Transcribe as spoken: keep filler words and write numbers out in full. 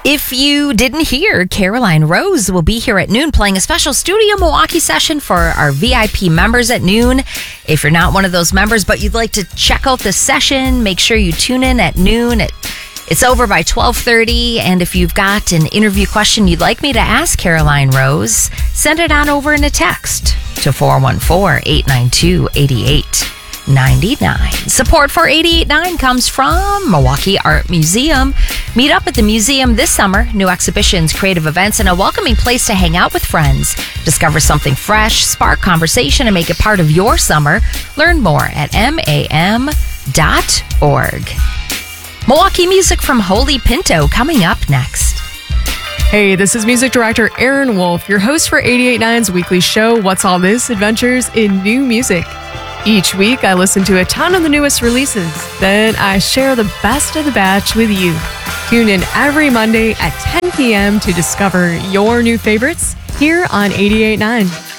If you didn't hear, Caroline Rose will be here at noon playing a special Studio Milwaukee session for our V I P members at noon. If you're not one of those members, but you'd like to check out the session, make sure you tune in at noon. It, it's over by twelve thirty, and if you've got an interview question you'd like me to ask Caroline Rose, send it on over in a text to four one four, eight nine two, eight eight nine nine. Support for eighty-eight point nine comes from Milwaukee Art Museum. Meet up at the museum this summer. New exhibitions, creative events, and a welcoming place to hang out with friends. Discover something fresh, spark conversation, and make it part of your summer. Learn more at M A M dot org. Milwaukee music from Holy Pinto coming up next. Hey, this is music director Aaron Wolf, your host for eighty-eight point nine's weekly show, What's All This? Adventures in New Music. Each week, I listen to a ton of the newest releases. Then I share the best of the batch with you. Tune in every Monday at ten p.m. to discover your new favorites here on eighty-eight point nine.